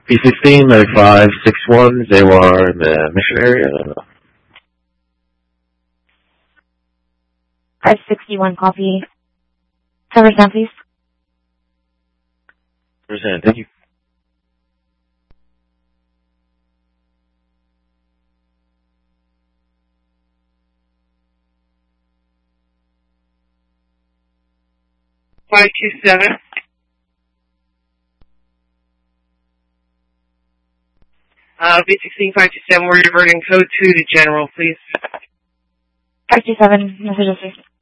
P16, 9561, Zaywar in the mission area. 561, copy. Coverage down, please. Present, thank you. B16 527, we're reverting code 2 to general, please. 527, message received.